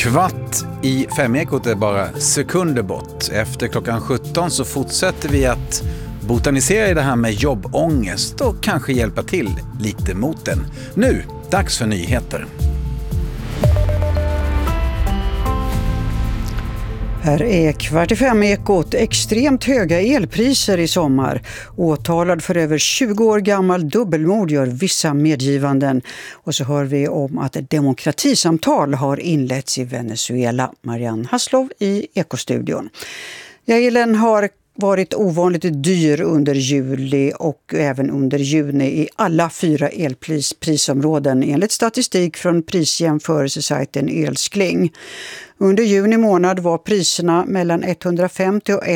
4:15 är bara sekunder bort. Efter klockan 17 så fortsätter vi att botanisera i det här med jobbångest och kanske hjälpa till lite mot den. Nu, dags för nyheter. Här är 4:45-ekot. Extremt höga elpriser i sommar. Åtalad för över 20 år gammal dubbelmord gör vissa medgivanden. Och så hör vi om att ett demokratisamtal har inletts i Venezuela. Marianne Hasslov i Ekostudion. Elen har varit ovanligt dyr under juli och även under juni i alla 4 elprisområden enligt statistik från prisjämförelsesajten Elskling. Under juni månad var priserna mellan 150 och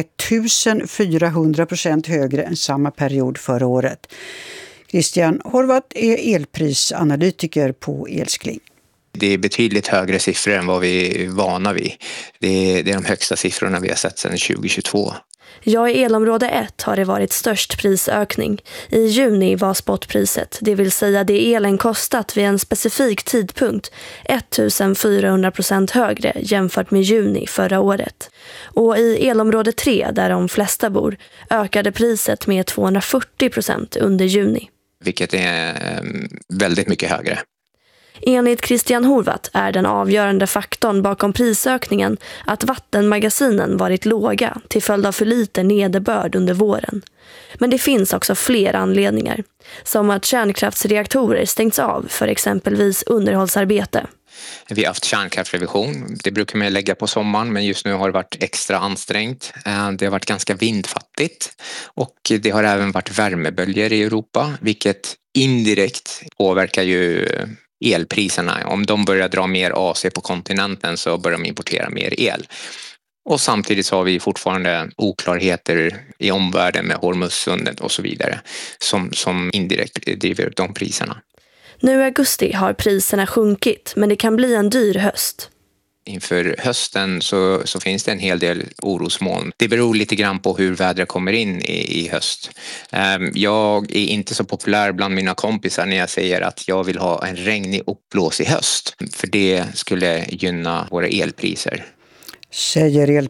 1400% högre än samma period förra året. Christian Horvath är elprisanalytiker på Elskling. Det är betydligt högre siffror än vad vi är vana vid. Det är de högsta siffrorna vi har sett sedan 2022. Ja, i elområde 1 har det varit störst prisökning. I juni var spotpriset, det vill säga det elen kostat vid en specifik tidpunkt, 1400% högre jämfört med juni förra året. Och i elområde 3, där de flesta bor, ökade priset med 240% under juni. Vilket är väldigt mycket högre. Enligt Christian Horvath är den avgörande faktorn bakom prisökningen att vattenmagasinen varit låga till följd av för lite nederbörd under våren. Men det finns också fler anledningar, som att kärnkraftsreaktorer stängts av för exempelvis underhållsarbete. Vi har haft kärnkraftsrevision, det brukar man lägga på sommaren, men just nu har det varit extra ansträngt. Det har varit ganska vindfattigt och det har även varit värmeböljor i Europa, vilket indirekt påverkar ju elpriserna. Om de börjar dra mer AC på kontinenten så börjar de importera mer el. Och samtidigt så har vi fortfarande oklarheter i omvärlden med Hormuzsundet och så vidare som indirekt driver upp de priserna. Nu i augusti har priserna sjunkit, men det kan bli en dyr höst. Inför hösten så finns det en hel del orosmoln. Det beror lite grann på hur vädret kommer in i höst. Jag är inte så populär bland mina kompisar när jag säger att jag vill ha en regnig uppblås i höst. För det skulle gynna våra elpriser. Säger